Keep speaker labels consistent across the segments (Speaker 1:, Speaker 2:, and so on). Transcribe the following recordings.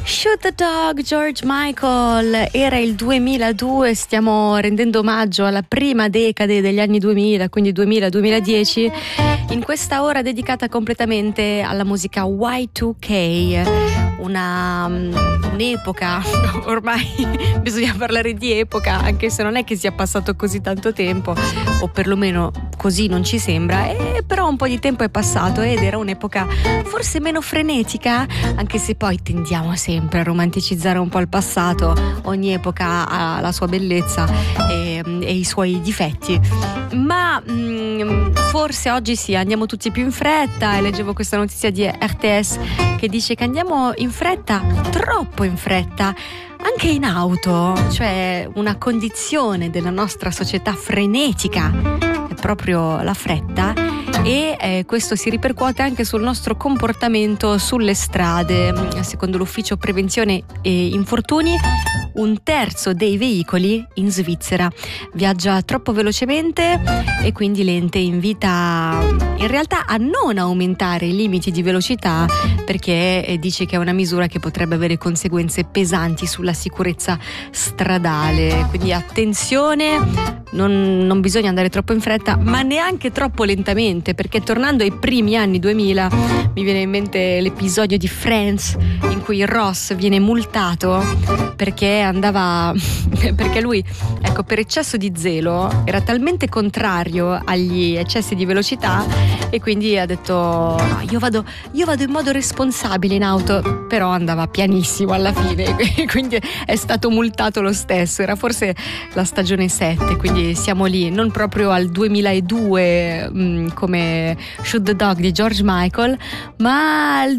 Speaker 1: Shoot the Dog, George Michael. Era il 2002, stiamo rendendo omaggio alla prima decade degli anni 2000, quindi 2000-2010, in questa ora dedicata completamente alla musica Y2K, un'epoca, ormai bisogna parlare di epoca, anche se non è che sia passato così tanto tempo, o perlomeno così non ci sembra, però un po' di tempo è passato ed era un'epoca forse meno frenetica, anche se poi tendiamo sempre a romanticizzare un po' il passato. Ogni epoca ha la sua bellezza e i suoi difetti, ma forse oggi sì, andiamo tutti più in fretta, e leggevo questa notizia di RTS che dice che andiamo in fretta, troppo in fretta, anche in auto, cioè una condizione della nostra società frenetica è proprio la fretta, e questo si ripercuote anche sul nostro comportamento sulle strade. Secondo l'ufficio prevenzione e infortuni, 1/3 dei veicoli in Svizzera viaggia troppo velocemente e quindi l'ente invita in realtà a non aumentare i limiti di velocità, perché dice che è una misura che potrebbe avere conseguenze pesanti sulla sicurezza stradale. Quindi attenzione, non bisogna andare troppo in fretta, ma neanche troppo lentamente, perché tornando ai primi anni 2000 mi viene in mente l'episodio di Friends in cui Ross viene multato perché lui, ecco, per eccesso di zelo era talmente contrario agli eccessi di velocità, e quindi ha detto no, io vado in modo responsabile in auto, però andava pianissimo alla fine, quindi è stato multato lo stesso. Era forse la stagione 7, quindi siamo lì, non proprio al 2002 come Shoot the Dog di George Michael, ma al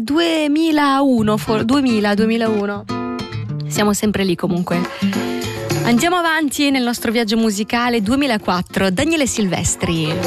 Speaker 1: 2001. Siamo sempre lì comunque. Andiamo avanti nel nostro viaggio musicale. 2004, Daniele Silvestri.